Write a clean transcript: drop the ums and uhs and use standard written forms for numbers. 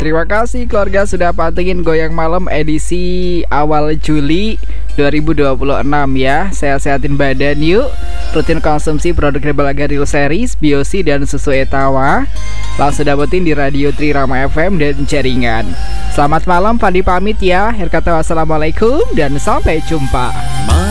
Terima kasih keluarga sudah pantengin Goyang Malam edisi awal Juli 2026 ya. Sehat-sehatin badan yuk. Rutin konsumsi produk Rebel Garil Series, Biosi dan susu Etawa. Langsung dapetin di Radio Trirama FM dan jaringan. Selamat malam, Fandi pamit ya. Akhir kata wassalamualaikum dan sampai jumpa.